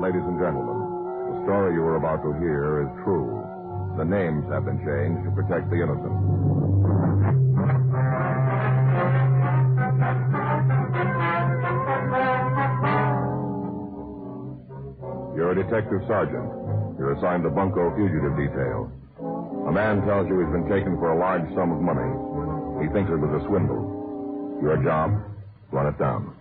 ladies and gentlemen. The story you are about to hear is true. The names have been changed to protect the innocent. You're a detective sergeant. You're assigned to Bunko Fugitive Detail. A man tells you he's been taken for a large sum of money. He thinks it was a swindle. Your job, run it down.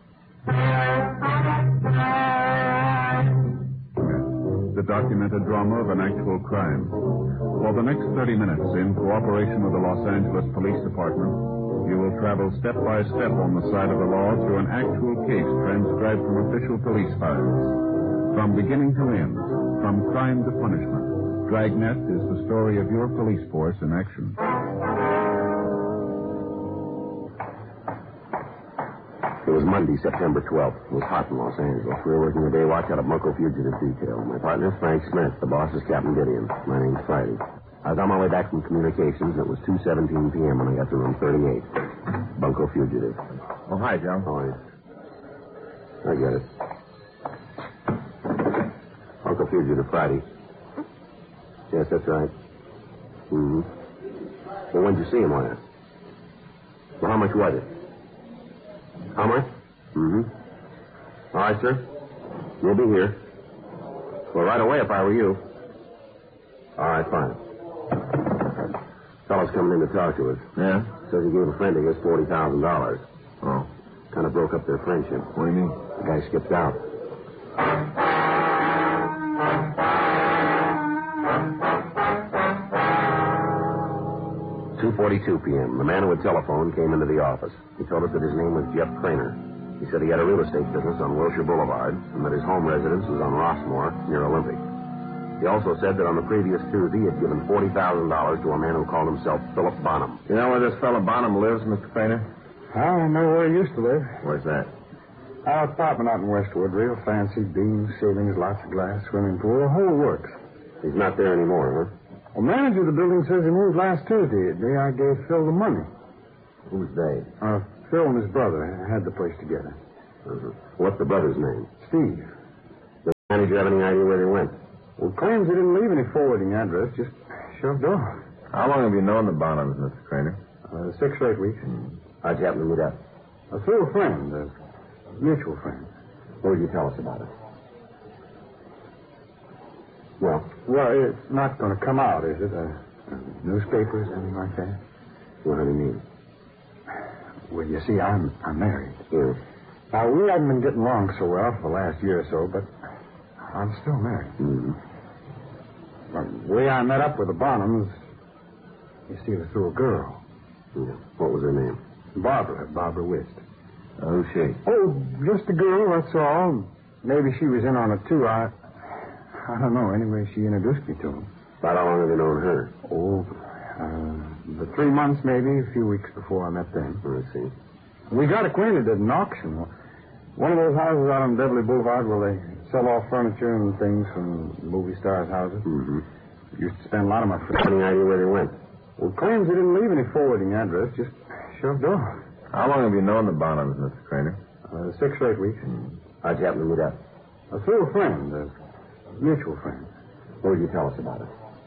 The documented drama of an actual crime. For the next 30 minutes, in cooperation with the Los Angeles Police Department, you will travel step by step on the side of the law through an actual case transcribed from official police files. From beginning to end, from crime to punishment, Dragnet is the story of your police force in action. It was Monday, September 12th. It was hot in Los Angeles. We were working the day watch out of Bunko Fugitive Detail. My partner is Frank Smith. The boss is Captain Gideon. My name's Friday. I was on my way back from communications, and it was 2:17 p.m. when I got to room 38. Bunko Fugitive. Oh, hi, Joe. Oh, yeah. I get it. Bunko Fugitive, Friday. Yes, that's right. Mm-hmm. Well, when'd you see him last? Well, how much was it? How much? Mm-hmm. All right, sir. We'll be here. Well, right away if I were you. All right, fine. Fellow's coming in to talk to us. Yeah? Says he gave a friend of his $40,000. Oh. Kind of broke up their friendship. What do you mean? The guy skipped out. $2:42 p.m. The man who had telephoned came into the office. He told us that his name was Jeff Craner. He said he had a real estate business on Wilshire Boulevard and that his home residence was on Rossmore near Olympic. He also said that on the previous Tuesday he had given $40,000 to a man who called himself Philip Bonham. You know where this fellow Bonham lives, Mr. Craner? I know where he used to live. Where's that? Our apartment out in Westwood, real fancy, beams, ceilings, lots of glass, swimming pool, the whole works. He's not there anymore, huh? Well, manager of the building says he moved last Tuesday. The day I gave Phil the money. Who's they? Phil and his brother had the place together. Uh-huh. What's the brother's name? Steve. Does the manager have any idea where they went? Well, claims he didn't leave any forwarding address, just shoved off. How long have you known the Bonhams, Mr. Craner? 6 or 8 weeks. How'd you happen to meet up? Through a friend, a mutual friend. What would you tell us about it? Well, it's not going to come out, is it? Newspapers, anything like that? What do you mean? Well, you see, I'm married. Yeah. Now, we haven't been getting along so well for the last year or so, but I'm still married. Mm-hmm. The way I met up with the Bonhams, you see, it was through a girl. Yeah. What was her name? Barbara Wist. Who's she? Oh, just a girl, that's all. Maybe she was in on it, too. I don't know. Anyway, she introduced me to him. About how long have you known her? Oh, 3 months, maybe, a few weeks before I met them. I see. We got acquainted at an auction. One of those houses out on Beverly Boulevard where they sell off furniture and things from movie stars' houses. Mm-hmm. Used to spend a lot of my free time. Any idea where they went? Well, claims he didn't leave any forwarding address, just shoved off. How long have you known the Bonhams, Mr. Craner? 6 or 8 weeks. How'd you happen to meet up? Through a friend, a mutual friend. What would you tell us about it?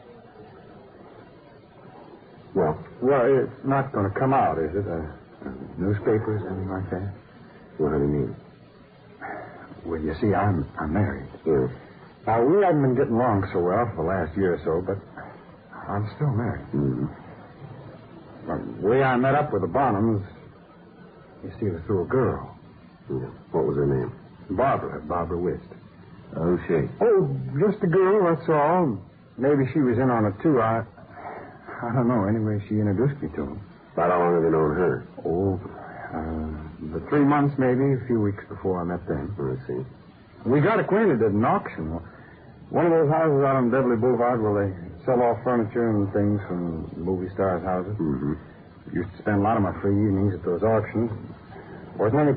Well, it's not going to come out, is it? Newspapers, anything like that? What do you mean? Well, you see, I'm married. Yeah. Now, we haven't been getting along so well for the last year or so, but I'm still married. Mm-hmm. The way I met up with the Bonhams, you see, it was through a girl. Yeah. What was her name? Barbara Wist. Who's she? Oh, just a girl, that's all. Maybe she was in on it, too. I don't know. Anyway, she introduced me to him. About how long have you known her? Oh, 3 months, maybe, a few weeks before I met them. I see. We got acquainted at an auction. One of those houses out on Beverly Boulevard where they sell off furniture and things from movie stars' houses. Mm-hmm. Used to spend a lot of my free evenings at those auctions. Wasn't any